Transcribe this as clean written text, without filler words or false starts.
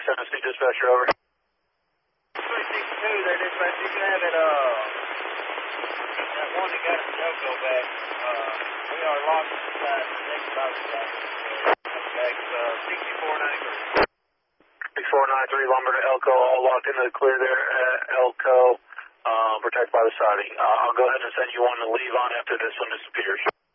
Tennessee dispatcher, over. 362 there, dispatch. You can have it, that one that got his Elko back. We are locked inside the next driver's side. Back, 6493. 6493, Lumber to Elko, all locked into the clear there at Elko, protected by the siding. I'll go ahead and send you one to leave on after this one disappears.